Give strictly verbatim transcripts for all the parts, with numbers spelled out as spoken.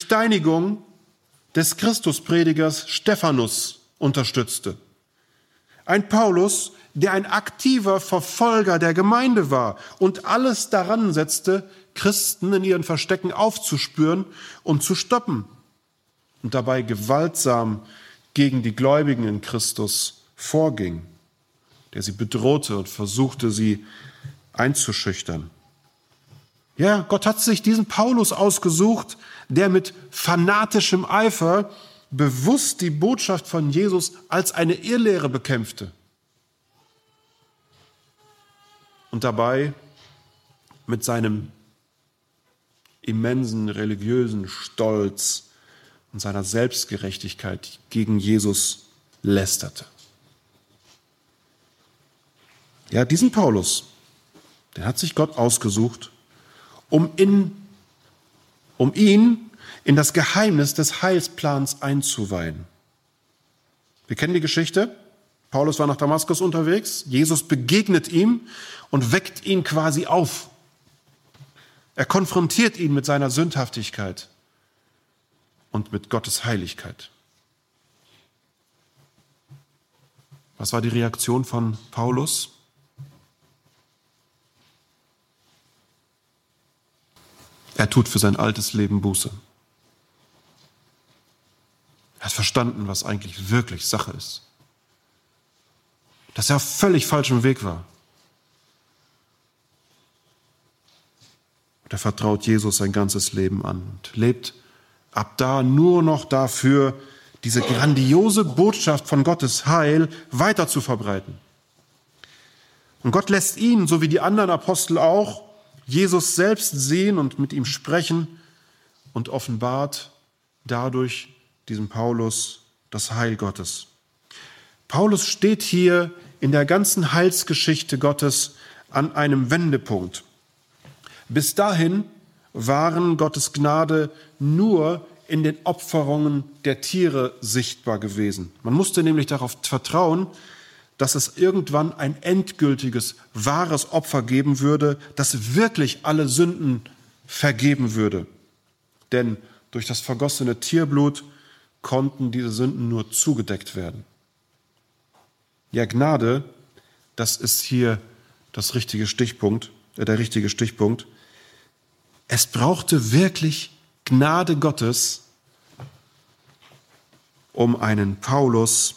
Steinigung des Christuspredigers Stephanus unterstützte. Ein Paulus, der ein aktiver Verfolger der Gemeinde war und alles daran setzte, Christen in ihren Verstecken aufzuspüren und zu stoppen und dabei gewaltsam gegen die Gläubigen in Christus vorging, der sie bedrohte und versuchte, sie einzuschüchtern. Ja, Gott hat sich diesen Paulus ausgesucht, der mit fanatischem Eifer bewusst die Botschaft von Jesus als eine Irrlehre bekämpfte und dabei mit seinem immensen religiösen Stolz und seiner Selbstgerechtigkeit gegen Jesus lästerte. Ja, diesen Paulus, den hat sich Gott ausgesucht, um, in, um ihn in das Geheimnis des Heilsplans einzuweihen. Wir kennen die Geschichte. Paulus war nach Damaskus unterwegs. Jesus begegnet ihm und weckt ihn quasi auf. Er konfrontiert ihn mit seiner Sündhaftigkeit und mit Gottes Heiligkeit. Was war die Reaktion von Paulus? Er tut für sein altes Leben Buße. Er hat verstanden, was eigentlich wirklich Sache ist. Dass er auf völlig falschem Weg war. Und er vertraut Jesus sein ganzes Leben an und lebt ab da nur noch dafür, diese grandiose Botschaft von Gottes Heil weiter zu verbreiten. Und Gott lässt ihn, so wie die anderen Apostel auch, Jesus selbst sehen und mit ihm sprechen und offenbart dadurch diesem Paulus das Heil Gottes. Paulus steht hier in der ganzen Heilsgeschichte Gottes an einem Wendepunkt. Bis dahin waren Gottes Gnade nur in den Opferungen der Tiere sichtbar gewesen. Man musste nämlich darauf vertrauen, dass es irgendwann ein endgültiges, wahres Opfer geben würde, das wirklich alle Sünden vergeben würde. Denn durch das vergossene Tierblut konnten diese Sünden nur zugedeckt werden. Ja, Gnade, das ist hier das richtige Stichpunkt, äh, der richtige Stichpunkt. Es brauchte wirklich Gnade Gottes, um einen Paulus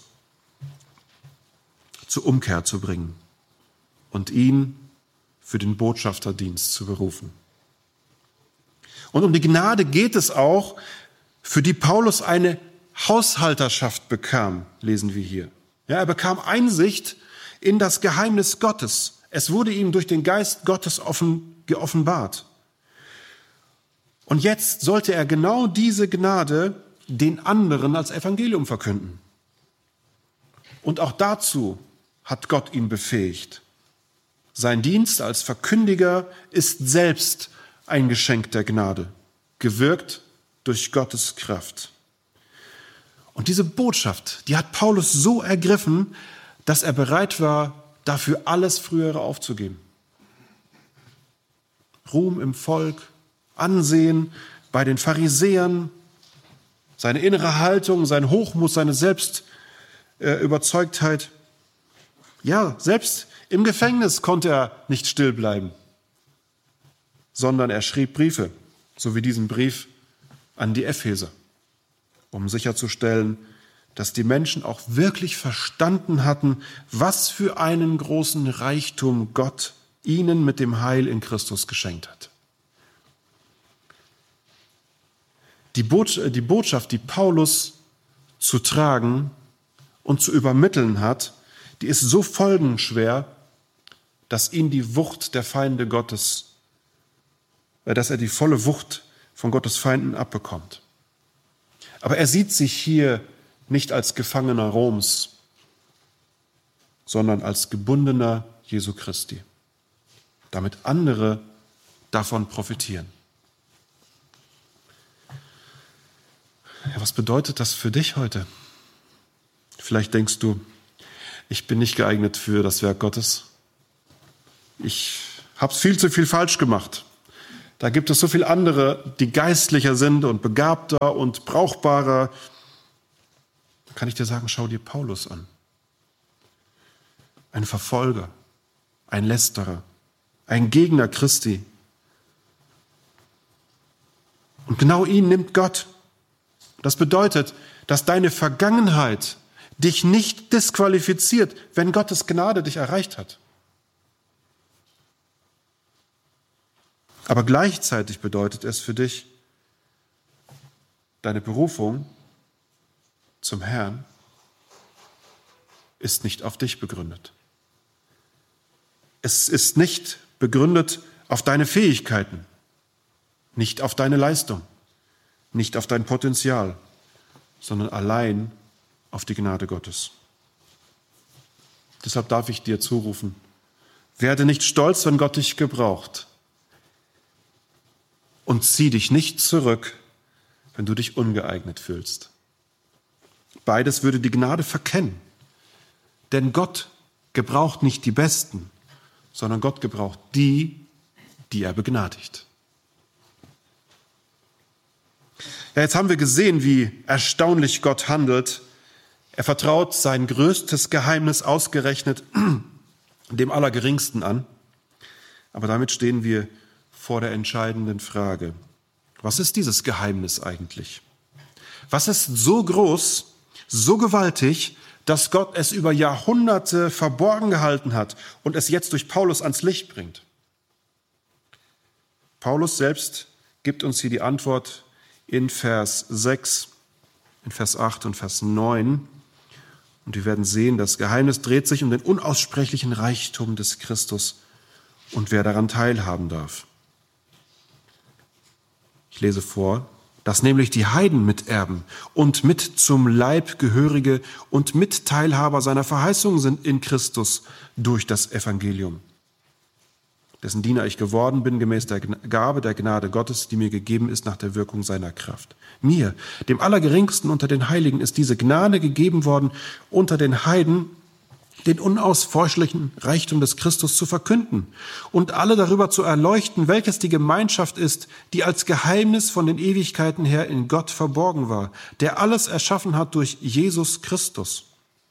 zur Umkehr zu bringen und ihn für den Botschafterdienst zu berufen. Und um die Gnade geht es auch, für die Paulus eine Haushalterschaft bekam, lesen wir hier. Ja, er bekam Einsicht in das Geheimnis Gottes. Es wurde ihm durch den Geist Gottes offen, geoffenbart. Und jetzt sollte er genau diese Gnade den anderen als Evangelium verkünden. Und auch dazu hat Gott ihn befähigt. Sein Dienst als Verkündiger ist selbst ein Geschenk der Gnade, gewirkt durch Gottes Kraft. Und diese Botschaft, die hat Paulus so ergriffen, dass er bereit war, dafür alles Frühere aufzugeben. Ruhm im Volk, Ansehen bei den Pharisäern, seine innere Haltung, sein Hochmut, seine Selbstüberzeugtheit. Ja, selbst im Gefängnis konnte er nicht still bleiben, sondern er schrieb Briefe, so wie diesen Brief an die Epheser, um sicherzustellen, dass die Menschen auch wirklich verstanden hatten, was für einen großen Reichtum Gott ihnen mit dem Heil in Christus geschenkt hat. Die Botschaft, die Paulus zu tragen und zu übermitteln hat, die ist so folgenschwer, dass ihn die Wucht der Feinde Gottes, dass er die volle Wucht von Gottes Feinden abbekommt. Aber er sieht sich hier nicht als Gefangener Roms, sondern als Gebundener Jesu Christi, damit andere davon profitieren. Ja, was bedeutet das für dich heute? Vielleicht denkst du, ich bin nicht geeignet für das Werk Gottes. Ich habe viel zu viel falsch gemacht. Da gibt es so viele andere, die geistlicher sind und begabter und brauchbarer. Da kann ich dir sagen, schau dir Paulus an. Ein Verfolger, ein Lästerer, ein Gegner Christi. Und genau ihn nimmt Gott. Das bedeutet, dass deine Vergangenheit dich nicht disqualifiziert, wenn Gottes Gnade dich erreicht hat. Aber gleichzeitig bedeutet es für dich, deine Berufung zum Herrn ist nicht auf dich begründet. Es ist nicht begründet auf deine Fähigkeiten, nicht auf deine Leistung, nicht auf dein Potenzial, sondern allein auf die Gnade Gottes. Deshalb darf ich dir zurufen, werde nicht stolz, wenn Gott dich gebraucht. Und zieh dich nicht zurück, wenn du dich ungeeignet fühlst. Beides würde die Gnade verkennen. Denn Gott gebraucht nicht die Besten, sondern Gott gebraucht die, die er begnadigt. Ja, jetzt haben wir gesehen, wie erstaunlich Gott handelt. Er vertraut sein größtes Geheimnis ausgerechnet dem Allergeringsten an. Aber damit stehen wir vor der entscheidenden Frage. Was ist dieses Geheimnis eigentlich? Was ist so groß, so gewaltig, dass Gott es über Jahrhunderte verborgen gehalten hat und es jetzt durch Paulus ans Licht bringt? Paulus selbst gibt uns hier die Antwort in Vers sechs, in Vers acht und Vers neun. Und wir werden sehen, das Geheimnis dreht sich um den unaussprechlichen Reichtum des Christus und wer daran teilhaben darf. Ich lese vor, dass nämlich die Heiden miterben und mit zum Leib Gehörige und Mitteilhaber seiner Verheißungen sind in Christus durch das Evangelium, dessen Diener ich geworden bin, gemäß der Gabe der Gnade Gottes, die mir gegeben ist nach der Wirkung seiner Kraft. Mir, dem Allergeringsten unter den Heiligen, ist diese Gnade gegeben worden, unter den Heiden den unausforschlichen Reichtum des Christus zu verkünden und alle darüber zu erleuchten, welches die Gemeinschaft ist, die als Geheimnis von den Ewigkeiten her in Gott verborgen war, der alles erschaffen hat durch Jesus Christus.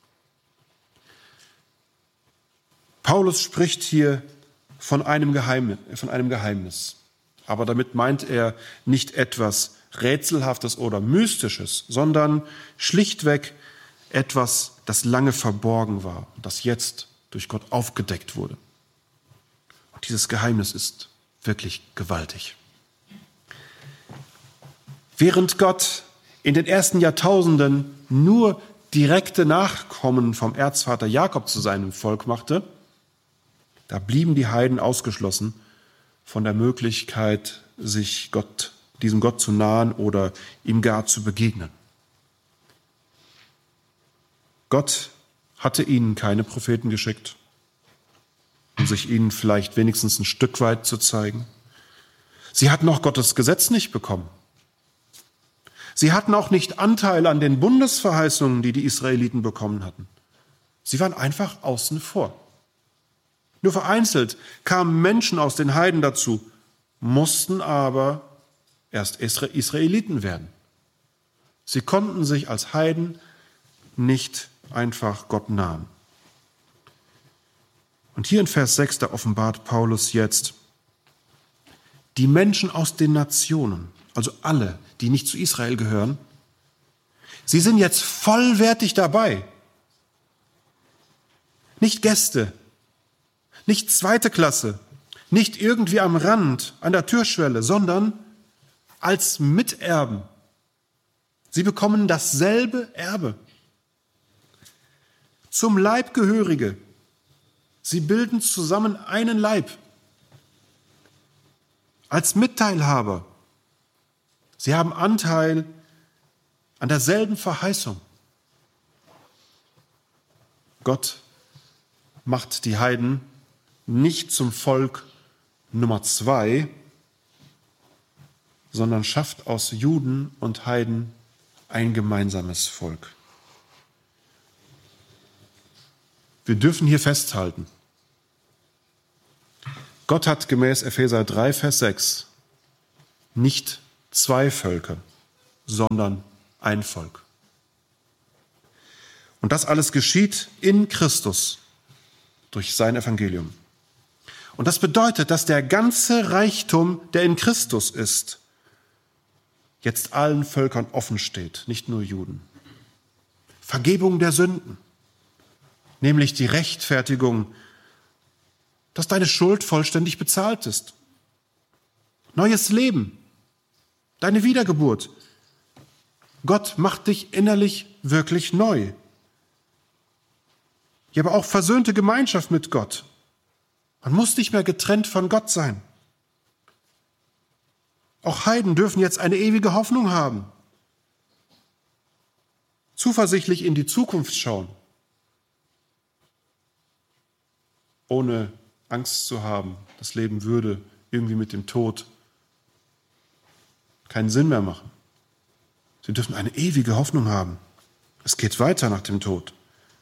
Paulus spricht hier von einem Geheimnis, von einem Geheimnis. Aber damit meint er nicht etwas Rätselhaftes oder Mystisches, sondern schlichtweg etwas, das lange verborgen war und das jetzt durch Gott aufgedeckt wurde. Und dieses Geheimnis ist wirklich gewaltig. Während Gott in den ersten Jahrtausenden nur direkte Nachkommen vom Erzvater Jakob zu seinem Volk machte, da blieben die Heiden ausgeschlossen von der Möglichkeit, sich Gott, diesem Gott zu nahen oder ihm gar zu begegnen. Gott hatte ihnen keine Propheten geschickt, um sich ihnen vielleicht wenigstens ein Stück weit zu zeigen. Sie hatten auch Gottes Gesetz nicht bekommen. Sie hatten auch nicht Anteil an den Bundesverheißungen, die die Israeliten bekommen hatten. Sie waren einfach außen vor. Nur vereinzelt kamen Menschen aus den Heiden dazu, mussten aber erst Israeliten werden. Sie konnten sich als Heiden nicht einfach Gott nahen. Und hier in Vers sechs, da offenbart Paulus jetzt, die Menschen aus den Nationen, also alle, die nicht zu Israel gehören, sie sind jetzt vollwertig dabei. Nicht Gäste, nicht zweite Klasse, nicht irgendwie am Rand, an der Türschwelle, sondern als Miterben. Sie bekommen dasselbe Erbe. Zum Leib Gehörige. Sie bilden zusammen einen Leib. Als Mitteilhaber. Sie haben Anteil an derselben Verheißung. Gott macht die Heiden nicht zum Volk Nummer zwei, sondern schafft aus Juden und Heiden ein gemeinsames Volk. Wir dürfen hier festhalten, Gott hat gemäß Epheser drei, Vers sechs nicht zwei Völker, sondern ein Volk. Und das alles geschieht in Christus durch sein Evangelium. Und das bedeutet, dass der ganze Reichtum, der in Christus ist, jetzt allen Völkern offen steht, nicht nur Juden. Vergebung der Sünden, nämlich die Rechtfertigung, dass deine Schuld vollständig bezahlt ist. Neues Leben, deine Wiedergeburt. Gott macht dich innerlich wirklich neu. Ja, aber auch versöhnte Gemeinschaft mit Gott. Man muss nicht mehr getrennt von Gott sein. Auch Heiden dürfen jetzt eine ewige Hoffnung haben. Zuversichtlich in die Zukunft schauen. Ohne Angst zu haben, das Leben würde irgendwie mit dem Tod keinen Sinn mehr machen. Sie dürfen eine ewige Hoffnung haben. Es geht weiter nach dem Tod.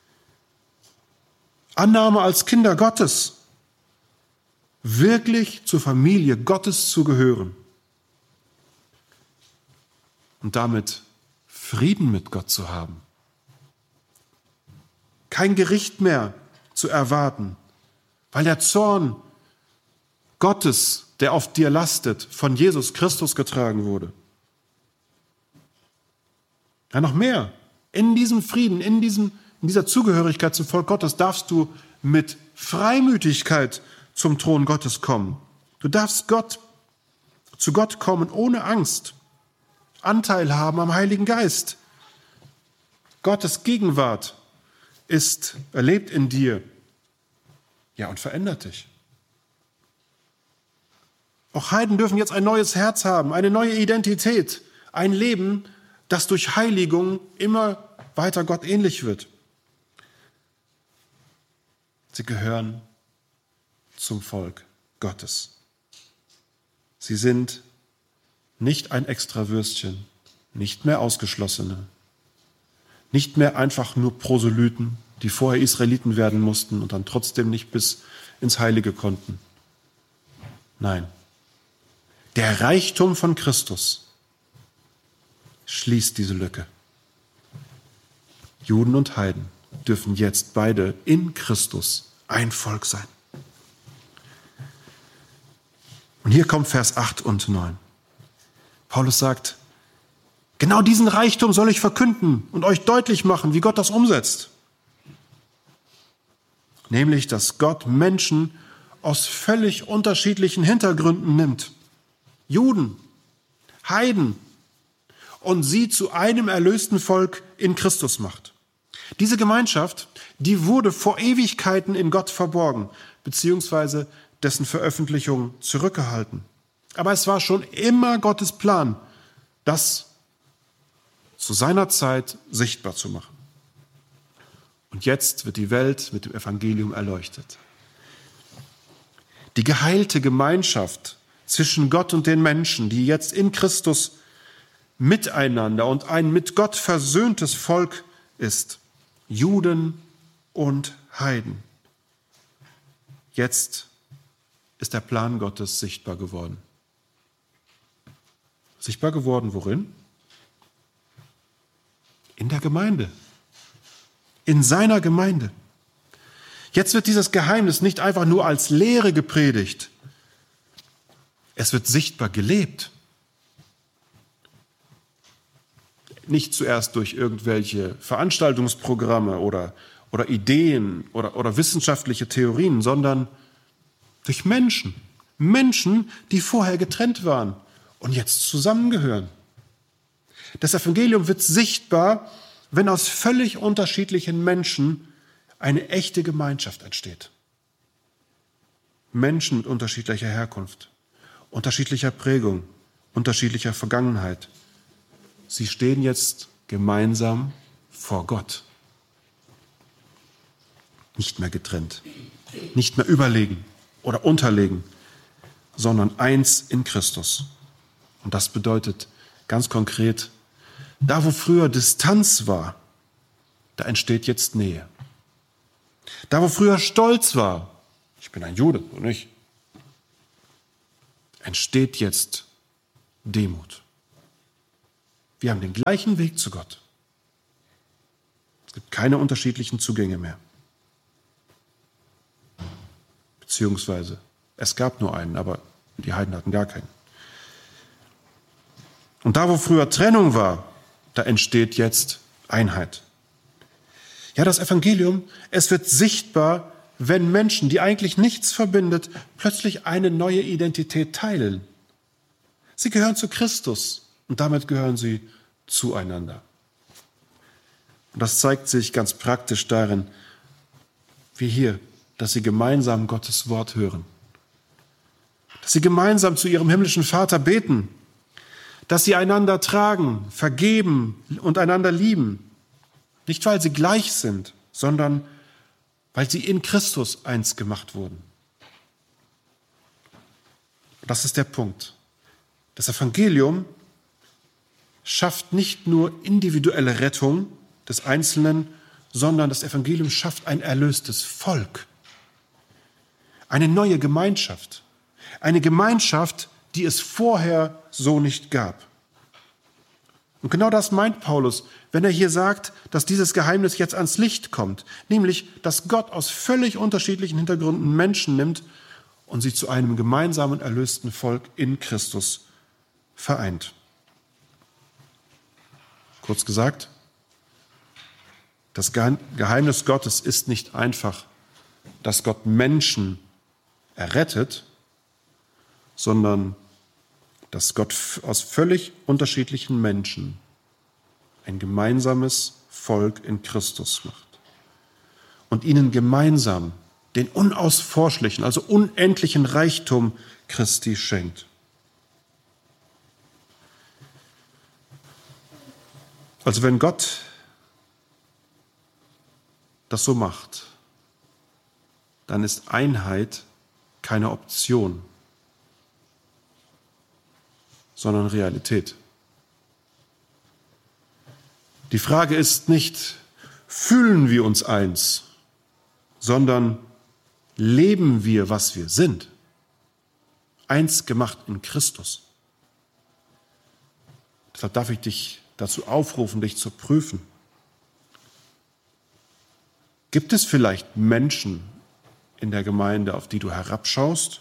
Annahme als Kinder Gottes, wirklich zur Familie Gottes zu gehören und damit Frieden mit Gott zu haben. Kein Gericht mehr zu erwarten, weil der Zorn Gottes, der auf dir lastet, von Jesus Christus getragen wurde. Ja, noch mehr. In diesem Frieden, in, diesem, in dieser Zugehörigkeit zum Volk Gottes darfst du mit Freimütigkeit zum Thron Gottes kommen. Du darfst Gott, zu Gott kommen ohne Angst, Anteil haben am Heiligen Geist. Gottes Gegenwart ist erlebt in dir, ja, und verändert dich. Auch Heiden dürfen jetzt ein neues Herz haben, eine neue Identität, ein Leben, das durch Heiligung immer weiter Gott ähnlich wird. Sie gehören zum Volk Gottes. Sie sind nicht ein Extrawürstchen, nicht mehr Ausgeschlossene, nicht mehr einfach nur Proselyten, die vorher Israeliten werden mussten und dann trotzdem nicht bis ins Heilige konnten. Nein, der Reichtum von Christus schließt diese Lücke. Juden und Heiden dürfen jetzt beide in Christus ein Volk sein. Und hier kommt Vers acht und neun. Paulus sagt, genau diesen Reichtum soll ich verkünden und euch deutlich machen, wie Gott das umsetzt. Nämlich, dass Gott Menschen aus völlig unterschiedlichen Hintergründen nimmt. Juden, Heiden, und sie zu einem erlösten Volk in Christus macht. Diese Gemeinschaft, die wurde vor Ewigkeiten in Gott verborgen, beziehungsweise dessen Veröffentlichung zurückgehalten. Aber es war schon immer Gottes Plan, das zu seiner Zeit sichtbar zu machen. Und jetzt wird die Welt mit dem Evangelium erleuchtet. Die geheilte Gemeinschaft zwischen Gott und den Menschen, die jetzt in Christus miteinander und ein mit Gott versöhntes Volk ist, Juden und Heiden. Jetzt ist der Plan Gottes sichtbar geworden. Sichtbar geworden worin? In der Gemeinde. In seiner Gemeinde. Jetzt wird dieses Geheimnis nicht einfach nur als Lehre gepredigt. Es wird sichtbar gelebt. Nicht zuerst durch irgendwelche Veranstaltungsprogramme oder, oder Ideen oder, oder wissenschaftliche Theorien, sondern durch Menschen. Menschen, die vorher getrennt waren und jetzt zusammengehören. Das Evangelium wird sichtbar, wenn aus völlig unterschiedlichen Menschen eine echte Gemeinschaft entsteht. Menschen mit unterschiedlicher Herkunft, unterschiedlicher Prägung, unterschiedlicher Vergangenheit. Sie stehen jetzt gemeinsam vor Gott. Nicht mehr getrennt, nicht mehr überlegen oder unterlegen, sondern eins in Christus. Und das bedeutet ganz konkret, da wo früher Distanz war, da entsteht jetzt Nähe. Da wo früher Stolz war, ich bin ein Jude, oder nicht, entsteht jetzt Demut. Wir haben den gleichen Weg zu Gott. Es gibt keine unterschiedlichen Zugänge mehr. Beziehungsweise, es gab nur einen, aber die Heiden hatten gar keinen. Und da, wo früher Trennung war, da entsteht jetzt Einheit. Ja, das Evangelium, es wird sichtbar, wenn Menschen, die eigentlich nichts verbindet, plötzlich eine neue Identität teilen. Sie gehören zu Christus und damit gehören sie zueinander. Und das zeigt sich ganz praktisch darin, wie hier, dass sie gemeinsam Gottes Wort hören. Dass sie gemeinsam zu ihrem himmlischen Vater beten. Dass sie einander tragen, vergeben und einander lieben. Nicht, weil sie gleich sind, sondern weil sie in Christus eins gemacht wurden. Das ist der Punkt. Das Evangelium schafft nicht nur individuelle Rettung des Einzelnen, sondern das Evangelium schafft ein erlöstes Volk. Eine neue Gemeinschaft. Eine Gemeinschaft, die es vorher so nicht gab. Und genau das meint Paulus, wenn er hier sagt, dass dieses Geheimnis jetzt ans Licht kommt. Nämlich, dass Gott aus völlig unterschiedlichen Hintergründen Menschen nimmt und sie zu einem gemeinsamen erlösten Volk in Christus vereint. Kurz gesagt, das Geheimnis Gottes ist nicht einfach, dass Gott Menschen errettet, sondern dass Gott aus völlig unterschiedlichen Menschen ein gemeinsames Volk in Christus macht und ihnen gemeinsam den unausforschlichen, also unendlichen Reichtum Christi schenkt. Also wenn Gott das so macht, dann ist Einheit keine Option, sondern Realität. Die Frage ist nicht, fühlen wir uns eins, sondern leben wir, was wir sind. Eins gemacht in Christus. Deshalb darf ich dich dazu aufrufen, dich zu prüfen. Gibt es vielleicht Menschen in der Gemeinde, auf die du herabschaust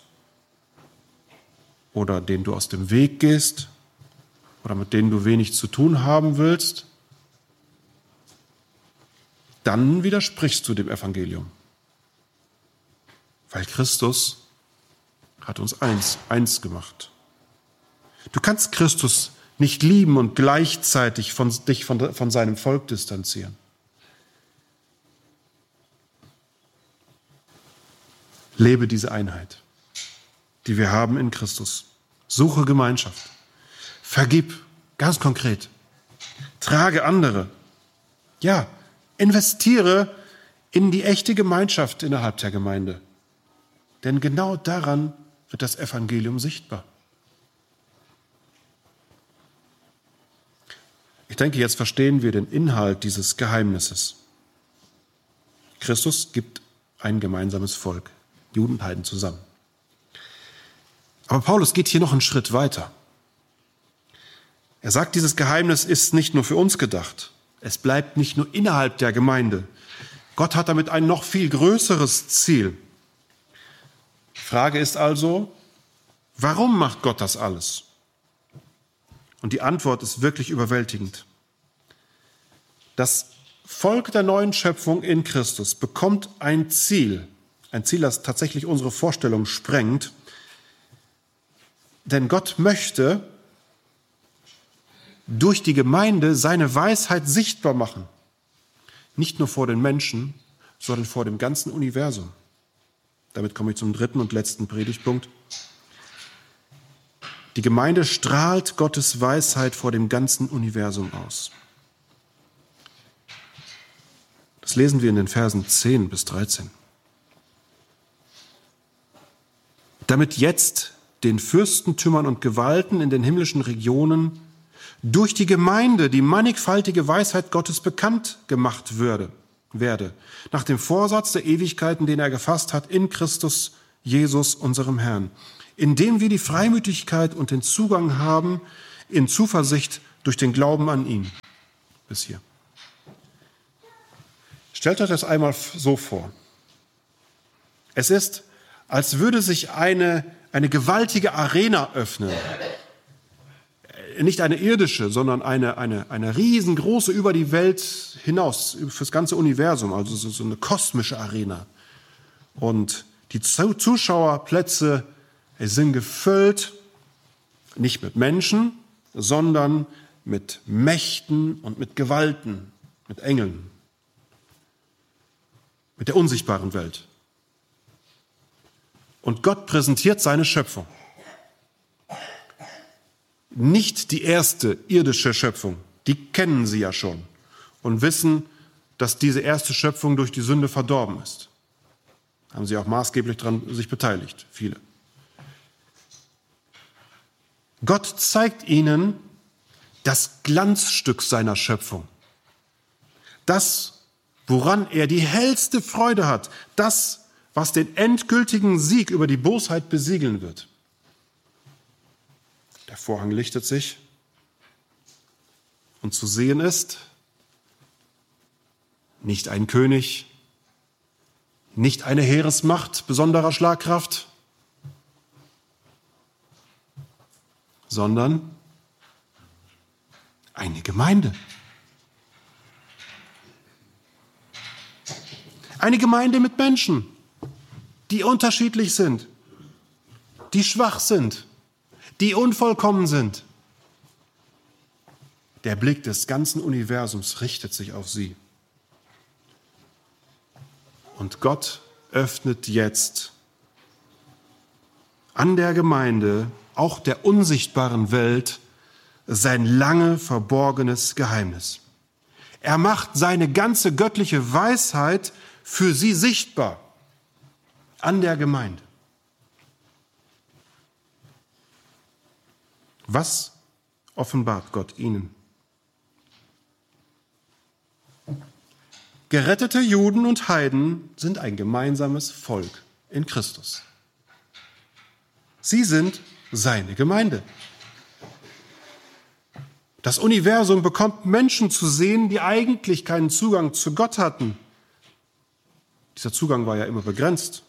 oder denen du aus dem Weg gehst oder mit denen du wenig zu tun haben willst? Dann widersprichst du dem Evangelium. Weil Christus hat uns eins, eins gemacht. Du kannst Christus nicht lieben und gleichzeitig von, dich von, von seinem Volk distanzieren. Lebe diese Einheit, die wir haben in Christus. Suche Gemeinschaft. Vergib, ganz konkret. Trage andere. Ja, investiere in die echte Gemeinschaft innerhalb der Gemeinde. Denn genau daran wird das Evangelium sichtbar. Ich denke, jetzt verstehen wir den Inhalt dieses Geheimnisses. Christus gibt ein gemeinsames Volk, Juden und Heiden zusammen. Aber Paulus geht hier noch einen Schritt weiter. Er sagt, dieses Geheimnis ist nicht nur für uns gedacht. Es bleibt nicht nur innerhalb der Gemeinde. Gott hat damit ein noch viel größeres Ziel. Die Frage ist also, warum macht Gott das alles? Und die Antwort ist wirklich überwältigend. Das Volk der neuen Schöpfung in Christus bekommt ein Ziel, ein Ziel, das tatsächlich unsere Vorstellung sprengt. Denn Gott möchte durch die Gemeinde seine Weisheit sichtbar machen. Nicht nur vor den Menschen, sondern vor dem ganzen Universum. Damit komme ich zum dritten und letzten Predigtpunkt. Die Gemeinde strahlt Gottes Weisheit vor dem ganzen Universum aus. Das lesen wir in den Versen zehn bis dreizehn. Damit jetzt den Fürstentümern und Gewalten in den himmlischen Regionen durch die Gemeinde die mannigfaltige Weisheit Gottes bekannt gemacht würde, werde, nach dem Vorsatz der Ewigkeiten, den er gefasst hat in Christus Jesus, unserem Herrn. indem wir die Freimütigkeit und den Zugang haben in Zuversicht durch den Glauben an ihn. Bis hier. Stellt euch das einmal so vor. Es ist, als würde sich eine, eine gewaltige Arena öffnen. Nicht eine irdische, sondern eine, eine, eine riesengroße über die Welt hinaus, fürs ganze Universum, also so, so eine kosmische Arena. Und die Zuschauerplätze sind gefüllt, nicht mit Menschen, sondern mit Mächten und mit Gewalten, mit Engeln, mit der unsichtbaren Welt. Und Gott präsentiert seine Schöpfung. Nicht die erste irdische Schöpfung, die kennen sie ja schon und wissen, dass diese erste Schöpfung durch die Sünde verdorben ist. Haben sie auch maßgeblich daran sich beteiligt, viele. Gott zeigt ihnen das Glanzstück seiner Schöpfung. Das, woran er die hellste Freude hat, das, was den endgültigen Sieg über die Bosheit besiegeln wird. Der Vorhang lichtet sich und zu sehen ist nicht ein König, nicht eine Heeresmacht besonderer Schlagkraft, sondern eine Gemeinde. Eine Gemeinde mit Menschen, die unterschiedlich sind, die schwach sind, die unvollkommen sind. Der Blick des ganzen Universums richtet sich auf sie. Und Gott öffnet jetzt an der Gemeinde, auch der unsichtbaren Welt, sein lange verborgenes Geheimnis. Er macht seine ganze göttliche Weisheit für sie sichtbar an der Gemeinde. Was offenbart Gott ihnen? Gerettete Juden und Heiden sind ein gemeinsames Volk in Christus. Sie sind seine Gemeinde. Das Universum bekommt Menschen zu sehen, die eigentlich keinen Zugang zu Gott hatten. Dieser Zugang war ja immer begrenzt.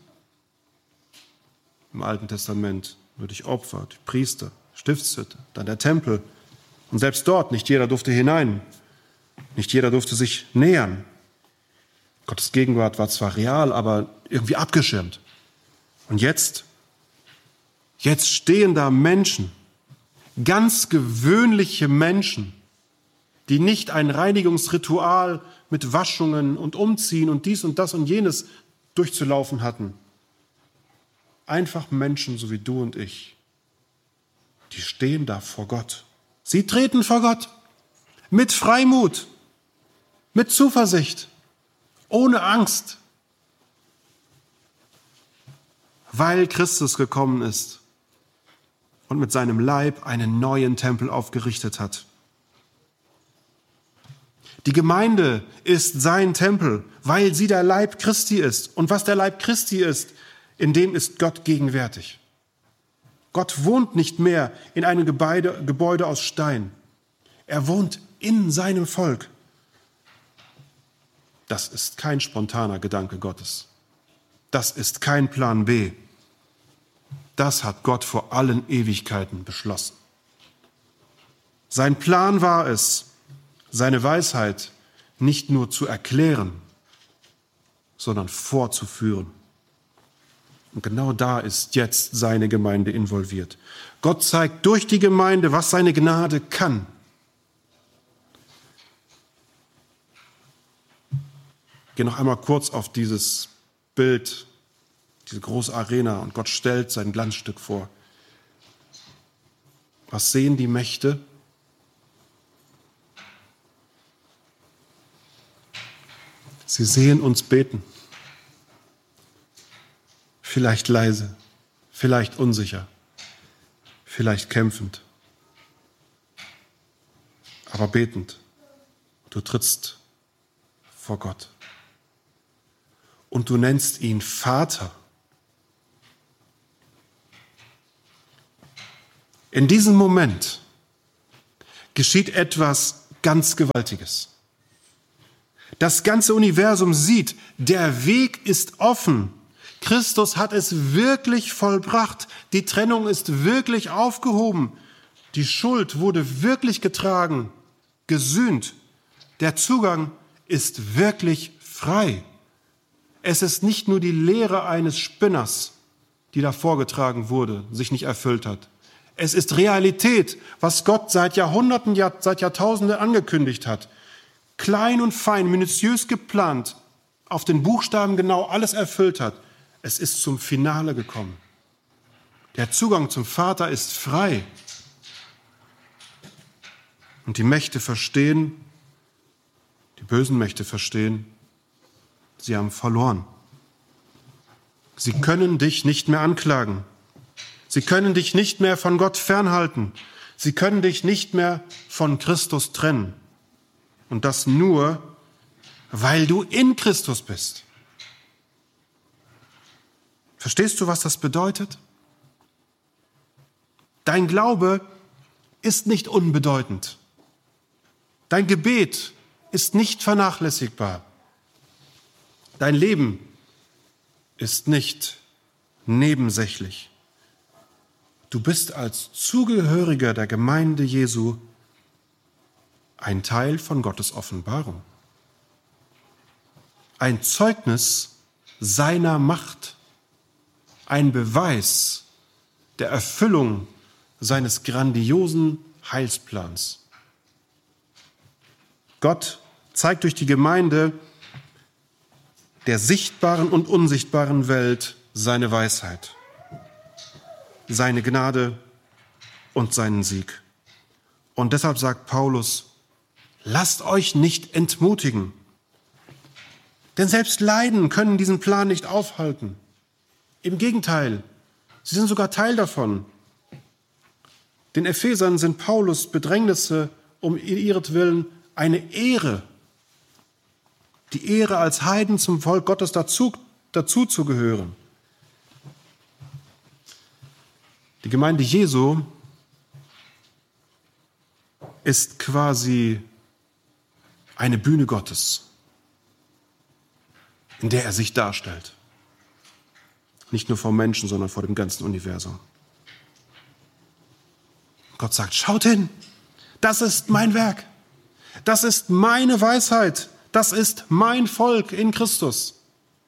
Im Alten Testament nur durch Opfer, durch Priester, Stiftshütte, dann der Tempel. Und selbst dort, nicht jeder durfte hinein. Nicht jeder durfte sich nähern. Gottes Gegenwart war zwar real, aber irgendwie abgeschirmt. Und jetzt, jetzt stehen da Menschen, ganz gewöhnliche Menschen, die nicht ein Reinigungsritual mit Waschungen und Umziehen und dies und das und jenes durchzulaufen hatten. Einfach Menschen, so wie du und ich, die stehen da vor Gott. Sie treten vor Gott mit Freimut, mit Zuversicht, ohne Angst, weil Christus gekommen ist und mit seinem Leib einen neuen Tempel aufgerichtet hat. Die Gemeinde ist sein Tempel, weil sie der Leib Christi ist. Und was der Leib Christi ist, in dem ist Gott gegenwärtig. Gott wohnt nicht mehr in einem Gebäude, Gebäude aus Stein. Er wohnt in seinem Volk. Das ist kein spontaner Gedanke Gottes. Das ist kein Plan B. Das hat Gott vor allen Ewigkeiten beschlossen. Sein Plan war es, seine Weisheit nicht nur zu erklären, sondern fortzuführen. Und genau da ist jetzt seine Gemeinde involviert. Gott zeigt durch die Gemeinde, was seine Gnade kann. Ich gehe noch einmal kurz auf dieses Bild, diese große Arena, und Gott stellt sein Glanzstück vor. Was sehen die Mächte? Sie sehen uns beten. Vielleicht leise, vielleicht unsicher, vielleicht kämpfend, aber betend. Du trittst vor Gott und du nennst ihn Vater. In diesem Moment geschieht etwas ganz Gewaltiges. Das ganze Universum sieht, der Weg ist offen. Christus hat es wirklich vollbracht. Die Trennung ist wirklich aufgehoben. Die Schuld wurde wirklich getragen, gesühnt. Der Zugang ist wirklich frei. Es ist nicht nur die Lehre eines Spinners, die da vorgetragen wurde, sich nicht erfüllt hat. Es ist Realität, was Gott seit Jahrhunderten, seit Jahrtausenden angekündigt hat. Klein und fein, minutiös geplant, auf den Buchstaben genau alles erfüllt hat. Es ist zum Finale gekommen. Der Zugang zum Vater ist frei. Und die Mächte verstehen, die bösen Mächte verstehen, sie haben verloren. Sie können dich nicht mehr anklagen. Sie können dich nicht mehr von Gott fernhalten. Sie können dich nicht mehr von Christus trennen. Und das nur, weil du in Christus bist. Verstehst du, was das bedeutet? Dein Glaube ist nicht unbedeutend. Dein Gebet ist nicht vernachlässigbar. Dein Leben ist nicht nebensächlich. Du bist als Zugehöriger der Gemeinde Jesu ein Teil von Gottes Offenbarung. Ein Zeugnis seiner Macht. Ein Beweis der Erfüllung seines grandiosen Heilsplans. Gott zeigt durch die Gemeinde der sichtbaren und unsichtbaren Welt seine Weisheit, seine Gnade und seinen Sieg. Und deshalb sagt Paulus, lasst euch nicht entmutigen, denn selbst Leiden können diesen Plan nicht aufhalten. Im Gegenteil, sie sind sogar Teil davon. Den Ephesern sind Paulus' Bedrängnisse um ihretwillen eine Ehre. Die Ehre, als Heiden zum Volk Gottes dazu, dazu zu gehören. Die Gemeinde Jesu ist quasi eine Bühne Gottes, in der er sich darstellt. Nicht nur vor Menschen, sondern vor dem ganzen Universum. Gott sagt, schaut hin, das ist mein Werk. Das ist meine Weisheit. Das ist mein Volk in Christus.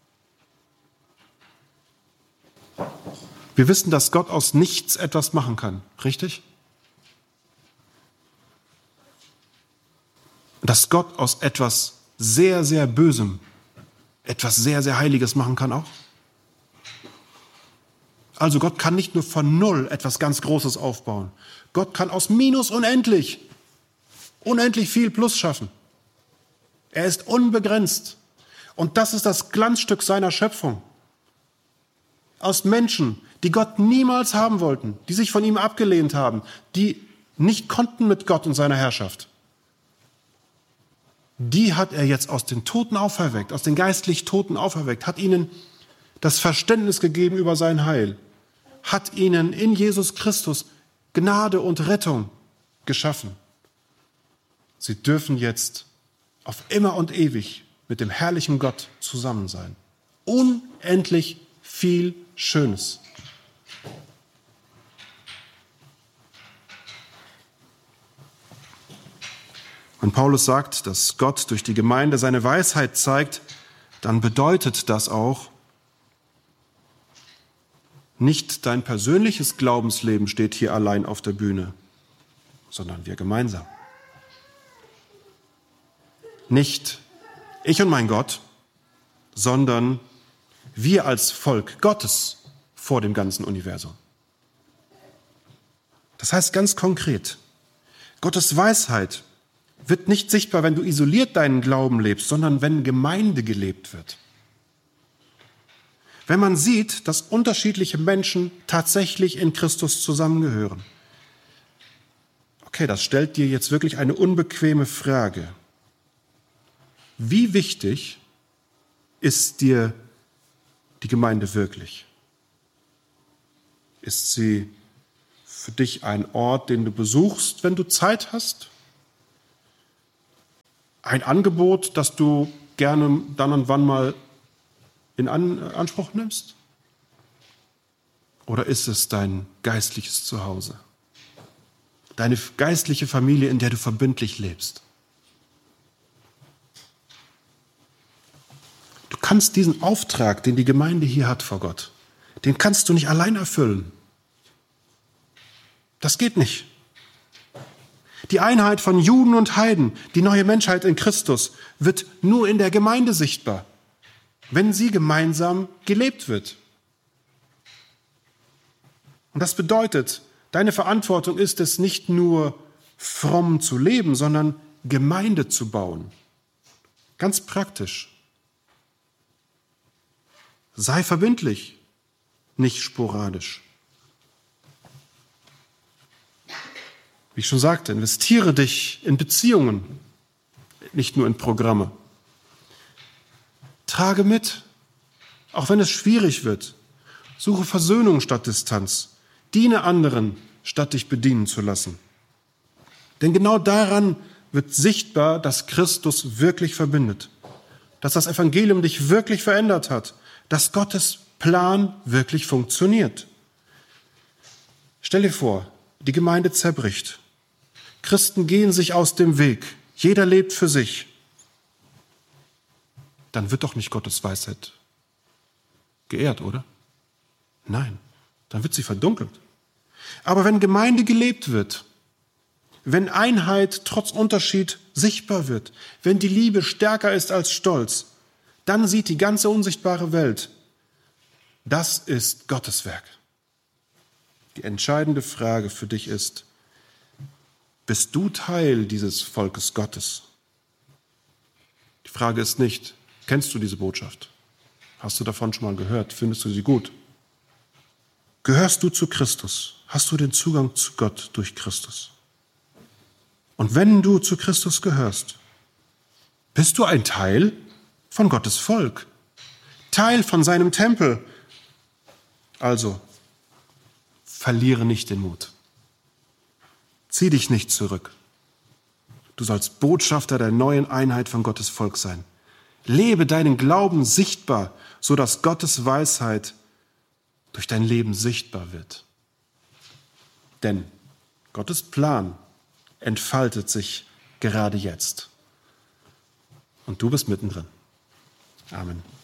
Wir wissen, dass Gott aus nichts etwas machen kann, richtig? Dass Gott aus etwas sehr, sehr Bösem etwas sehr, sehr Heiliges machen kann auch. Also Gott kann nicht nur von Null etwas ganz Großes aufbauen. Gott kann aus Minus unendlich, unendlich viel Plus schaffen. Er ist unbegrenzt. Und das ist das Glanzstück seiner Schöpfung. Aus Menschen, die Gott niemals haben wollten, die sich von ihm abgelehnt haben, die nicht konnten mit Gott und seiner Herrschaft. Die hat er jetzt aus den Toten auferweckt, aus den geistlich Toten auferweckt, hat ihnen das Verständnis gegeben über sein Heil, hat ihnen in Jesus Christus Gnade und Rettung geschaffen. Sie dürfen jetzt auf immer und ewig mit dem herrlichen Gott zusammen sein. Unendlich viel Schönes. Wenn Paulus sagt, dass Gott durch die Gemeinde seine Weisheit zeigt, dann bedeutet das auch, nicht dein persönliches Glaubensleben steht hier allein auf der Bühne, sondern wir gemeinsam. Nicht ich und mein Gott, sondern wir als Volk Gottes vor dem ganzen Universum. Das heißt ganz konkret, Gottes Weisheit wird nicht sichtbar, wenn du isoliert deinen Glauben lebst, sondern wenn Gemeinde gelebt wird. Wenn man sieht, dass unterschiedliche Menschen tatsächlich in Christus zusammengehören. Okay, das stellt dir jetzt wirklich eine unbequeme Frage. Wie wichtig ist dir die Gemeinde wirklich? Ist sie für dich ein Ort, den du besuchst, wenn du Zeit hast? Ein Angebot, das du gerne dann und wann mal in Anspruch nimmst? Oder ist es dein geistliches Zuhause? Deine geistliche Familie, in der du verbindlich lebst? Du kannst diesen Auftrag, den die Gemeinde hier hat vor Gott, den kannst du nicht allein erfüllen. Das geht nicht. Die Einheit von Juden und Heiden, die neue Menschheit in Christus, wird nur in der Gemeinde sichtbar, wenn sie gemeinsam gelebt wird. Und das bedeutet, deine Verantwortung ist es, nicht nur fromm zu leben, sondern Gemeinde zu bauen. Ganz praktisch. Sei verbindlich, nicht sporadisch. Wie ich schon sagte, investiere dich in Beziehungen, nicht nur in Programme. Trage mit, auch wenn es schwierig wird. Suche Versöhnung statt Distanz. Diene anderen, statt dich bedienen zu lassen. Denn genau daran wird sichtbar, dass Christus wirklich verbindet, dass das Evangelium dich wirklich verändert hat, dass Gottes Plan wirklich funktioniert. Stell dir vor, die Gemeinde zerbricht. Christen gehen sich aus dem Weg. Jeder lebt für sich. Dann wird doch nicht Gottes Weisheit geehrt, oder? Nein, dann wird sie verdunkelt. Aber wenn Gemeinde gelebt wird, wenn Einheit trotz Unterschied sichtbar wird, wenn die Liebe stärker ist als Stolz, dann sieht die ganze unsichtbare Welt, das ist Gottes Werk. Die entscheidende Frage für dich ist, bist du Teil dieses Volkes Gottes? Die Frage ist nicht, kennst du diese Botschaft? Hast du davon schon mal gehört? Findest du sie gut? Gehörst du zu Christus? Hast du den Zugang zu Gott durch Christus? Und wenn du zu Christus gehörst, bist du ein Teil von Gottes Volk, Teil von seinem Tempel. Also, verliere nicht den Mut. Zieh dich nicht zurück. Du sollst Botschafter der neuen Einheit von Gottes Volk sein. Lebe deinen Glauben sichtbar, sodass Gottes Weisheit durch dein Leben sichtbar wird. Denn Gottes Plan entfaltet sich gerade jetzt. Und du bist mittendrin. Amen.